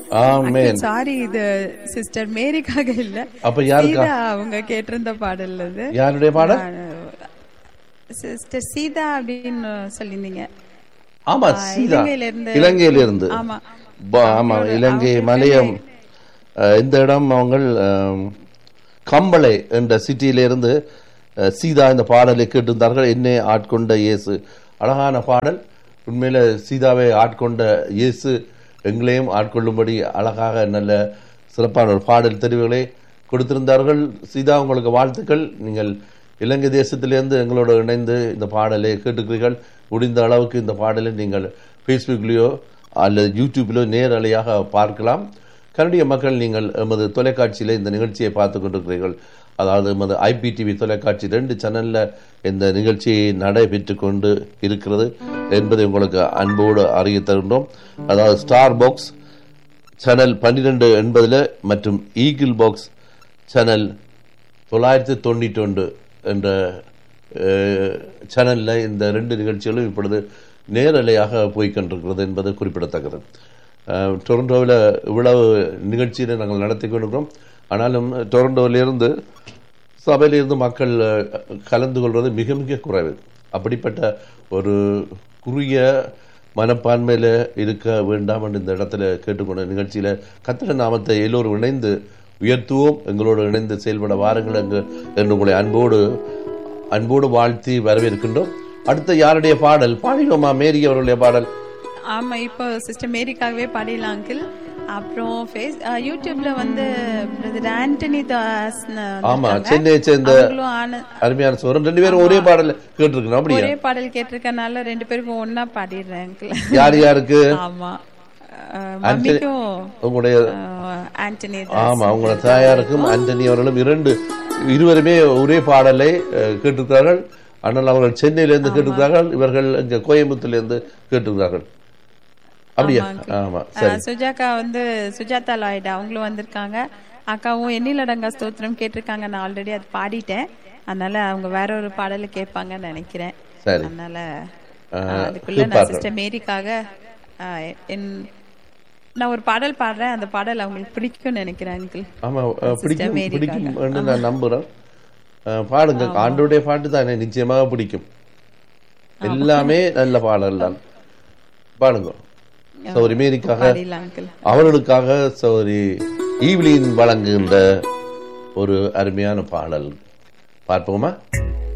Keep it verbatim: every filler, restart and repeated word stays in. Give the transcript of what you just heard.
ஆமென். Sorry, இது sister மேரிக்காக இல்ல, அப்ப யாருக்கா? சீதா அவங்க கேட்டிருந்த பாடல் அது. யாருடைய பாடல்? சிஸ்டர் சீதா அப்படின்னு சொல்லியிருந்தீங்க. ஆமா, ஆ, சீதா இலங்கையில இருந்து. இலங்கையில இருந்து. ஆமா ப- ஆமா, அவங்களோட- இலங்கை அவங்க மலையம் அஹ், இந்த இடம் அவங்க அஹ், கம்பளை என்ற சிட்டியில இருந்து அஹ், சீதா இந்த பாடலை கேட்டிருந்தார்கள். என்னை ஆட்கொண்ட இயேசு. அழகான பாடல். உண்மையில சீதாவை ஆட்கொண்ட இயேசு எங்களையும் ஆட்கொள்ளும்படி அழகாக நல்ல சிறப்பான ஒரு பாடல் தெரிவுகளை கொடுத்திருந்தார்கள். சீதா, உங்களுக்கு வாழ்த்துக்கள். நீங்கள் இலங்கை தேசத்திலிருந்து எங்களோடு இணைந்து இந்த பாடலை கேட்டுக்கிறீர்கள். முடிந்த அளவுக்கு இந்த பாடலை நீங்கள் ஃபேஸ்புக்லேயோ அல்லது யூடியூப்லோ நேரலையாக பார்க்கலாம். கனடிய மக்கள், நீங்கள் எமது தொலைக்காட்சியில் இந்த நிகழ்ச்சியை பார்த்து கொண்டிருக்கிறீர்கள். அதாவது எமது ஐபிடிவி தொலைக்காட்சி ரெண்டு சேனலில் இந்த நிகழ்ச்சி நடைபெற்று கொண்டு இருக்கிறது என்பதை உங்களுக்கு அன்போடு அறிய தருகின்றோம். அதாவது ஸ்டார் பாக்ஸ் சேனல் பன்னிரெண்டு எண்பதில் மற்றும் ஈகிள் பாக்ஸ் சேனல் தொள்ளாயிரத்தி தொண்ணூற்றி ஒன்று என்ற சேனலில் இந்த ரெண்டு நிகழ்ச்சிகளும் இப்பொழுது நேரலையாக போய்கொண்டிருக்கிறது என்பது குறிப்பிடத்தக்கது. டொரண்டோவில் இவ்வளவு நிகழ்ச்சியை நாங்கள் நடத்தி கொண்டிருக்கிறோம். ஆனாலும் டொரண்டோவிலிருந்து சபையிலிருந்து மக்கள் கலந்து கொள்வது மிக மிக குறைவு. அப்படிப்பட்ட ஒரு குறுகிய மனப்பான்மையில் இருக்க வேண்டாம் என்று இந்த இடத்துல கேட்டுக்கொண்ட நிகழ்ச்சியில் கர்த்தர் நாமத்தை எல்லோரும் இணைந்து உயர்த்துவோம். எங்களோடு இணைந்து செயல்பட வாருங்கள் எங்கு என்று உங்களை அன்போடு அன்போடு வாழ்த்தி வரவேற்கின்றோம். அடுத்த யாருடைய பாடல் பாடினோமா? மேரி அவருடைய பாடல். ஆமா, இப்போ சிஸ்டர் மேரிக்காகவே பாடிடலாம் அங்கிள். அப்புறம் ஃபேஸ் யூடியூப்ல வந்து பிரதர் ஆண்டனி தாஸ் ஆமா, சென்னையை சேர்ந்த அருமையான சோரன் ரெண்டு பேரும் ஒரே பாடல் கேட்டிருக்கணும். அப்படியே ஒரே பாடல் கேட்டிருக்கனால ரெண்டு பேருக்கும் ஒன்னா பாடிடுறேன் அங்கிள். யார் யாருக்கு? ஆமா, மம்மிக்கும் உங்களுடைய ஆண்டனி. ஆமா, உங்களோட தாயாருக்கும் ஆண்டனி அவர்களும் இரண்டு இருவருமே ஒரே பாடலை கேட்டிருக்கிறார்கள். ஆனால் அவர்கள் சென்னையிலிருந்து கேட்டிருக்கிறார்கள், இவர்கள் இங்க கோயம்புத்தூர்ல கேட்டிருக்கிறார்கள். அப்படியா? ஆமா, சரி. சுஜாக்கா வந்து சுஜாதா லாய்டா அவங்களும் வந்திருக்காங்க. அக்காவும் எண்ணிலடங்கா ஸ்தோத்திரம் கேட்டிருக்காங்க. நான் ஆல்ரெடி அது பாடிட்டேன். அதனால அவங்க வேற ஒரு பாடலை கேட்பாங்கன்னு நினைக்கிறேன். அதனால அதுக்குள்ள நான் சிஸ்டர் மேரிக்காக நான் ஒரு பாடல் பாடுறேன். அந்த பாடல் அவங்களுக்கு பிடிக்கும்னு நினைக்கிறேன் அங்கிள். ஆமா, பிடிக்கும் பிடிக்கும் நான் நம்புறேன். பாடுங்க. ஆண்டோடைய பாட்டு தான் நிச்சயமாக பிடிக்கும். எல்லாமே நல்ல பாடல் தான். பாடுங்க. சௌரி மேரிக்காக, அவர்களுக்காக சௌரி ஈவ்லின் வழங்குகின்ற ஒரு அருமையான பாடல் பார்ப்போமா?